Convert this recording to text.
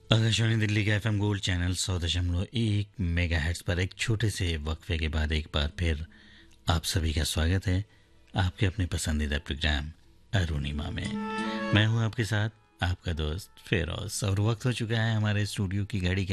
आकाशवाणी दिल्ली के FM gold channel 100.1 megahertz पर एक छोटे से वक्फे के बाद एक बार फिर आप सभी का स्वागत है आपके अपने पसंदीदा प्रोग्राम अरुणिमा में। मैं हूं आपके साथ आपका दोस्त फेरोज और वक्त हो चुका है हमारे स्टूडियो की घड़ी के